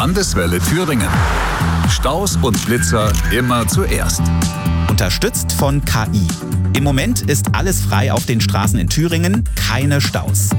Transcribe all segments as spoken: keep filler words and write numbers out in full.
Landeswelle Thüringen. Staus und Blitzer immer zuerst. Unterstützt von K I. Im Moment ist alles frei auf den Straßen in Thüringen, keine Staus.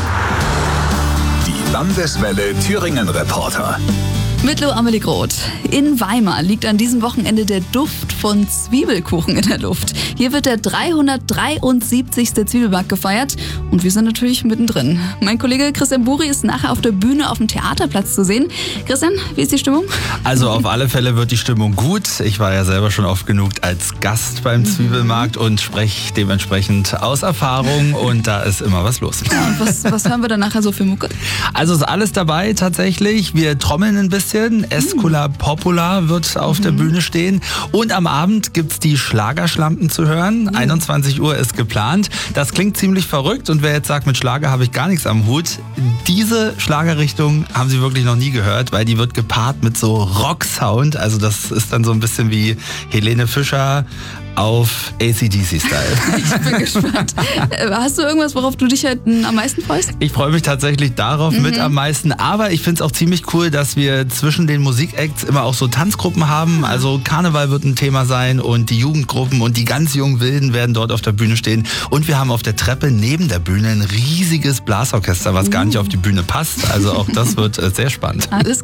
Die Landeswelle Thüringen Reporter. Mit Lo Amelie Groth. In Weimar liegt an diesem Wochenende der Duft von Zwiebelkuchen in der Luft. Hier wird der dreihundertdreiundsiebzigste Zwiebelmarkt gefeiert und wir sind natürlich mittendrin. Mein Kollege Christian Buri ist nachher auf der Bühne auf dem Theaterplatz zu sehen. Christian, wie ist die Stimmung? Also auf alle Fälle wird die Stimmung gut. Ich war ja selber schon oft genug als Gast beim Zwiebelmarkt und spreche dementsprechend aus Erfahrung und da ist immer was los. Ja, und was, was hören wir dann nachher so für Mucke? Also ist alles dabei tatsächlich. Wir trommeln ein bisschen. Escola Popola wird auf mhm. der Bühne stehen. Und am Abend gibt es die Schlagerschlampen zu hören. Mhm. einundzwanzig Uhr ist geplant. Das klingt ziemlich verrückt. Und wer jetzt sagt, mit Schlager habe ich gar nichts am Hut, diese Schlagerrichtung haben Sie wirklich noch nie gehört, weil die wird gepaart mit so Rock-Sound. Also das ist dann so ein bisschen wie Helene Fischer auf A C D C-Style. Ich bin gespannt. Hast du irgendwas, worauf du dich halt am meisten freust? Ich freue mich tatsächlich darauf mhm. mit am meisten. Aber ich finde es auch ziemlich cool, dass wir zwischen den Musikacts immer auch so Tanzgruppen haben. Also Karneval wird ein Thema sein und die Jugendgruppen und die ganz jungen Wilden werden dort auf der Bühne stehen. Und wir haben auf der Treppe neben der Bühne ein riesiges Blasorchester, was uh. gar nicht auf die Bühne passt. Also auch das wird sehr spannend. Alles